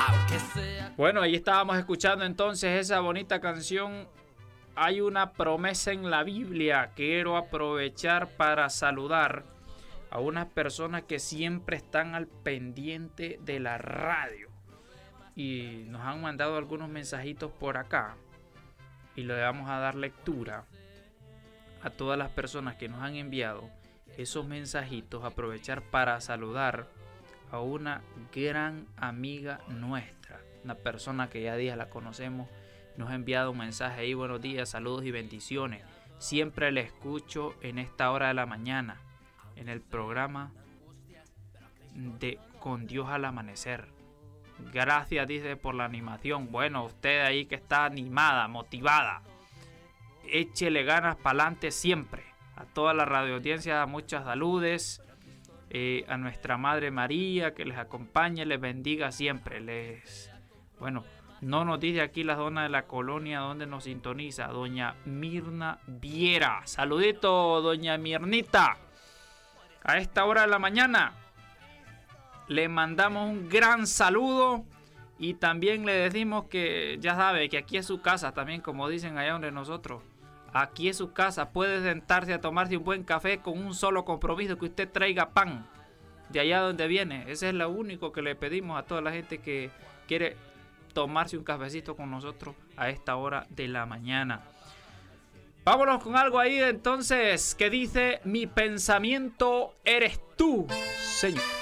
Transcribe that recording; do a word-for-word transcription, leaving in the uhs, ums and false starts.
Bueno, ahí estábamos escuchando entonces esa bonita canción. Hay una promesa en la Biblia. Quiero aprovechar para saludar a unas personas que siempre están al pendiente de la radio. Y nos han mandado algunos mensajitos por acá. Y le vamos a dar lectura a todas las personas que nos han enviado esos mensajitos. Aprovechar para saludar a una gran amiga nuestra. Una persona que ya días la conocemos. Nos ha enviado un mensaje ahí. Buenos días, saludos y bendiciones. Siempre le escucho en esta hora de la mañana. En el programa de Con Dios al Amanecer. Gracias, dice, por la animación. Bueno, usted ahí que está animada, motivada. Échele ganas para adelante siempre. A toda la radioaudiencia, muchas saludes. Eh, a nuestra Madre María, que les acompañe, les bendiga siempre. Les, bueno, no nos dice aquí la zona de la colonia donde nos sintoniza. Doña Mirna Viera. Saludito, doña Mirnita. A esta hora de la mañana le mandamos un gran saludo y también le decimos que ya sabe que aquí es su casa también, como dicen allá donde nosotros. Aquí es su casa, puede sentarse a tomarse un buen café con un solo compromiso, que usted traiga pan de allá donde viene. Ese es lo único que le pedimos a toda la gente que quiere tomarse un cafecito con nosotros a esta hora de la mañana. Vámonos con algo ahí entonces que dice: mi pensamiento eres tú, Señor.